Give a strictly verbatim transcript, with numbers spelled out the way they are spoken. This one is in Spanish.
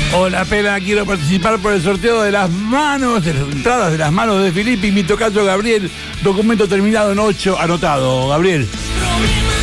Hola, Pela, quiero participar por el sorteo de las manos, de las entradas de las manos de Filippi y mi tocayo Gabriel. Documento terminado en ocho, anotado, Gabriel.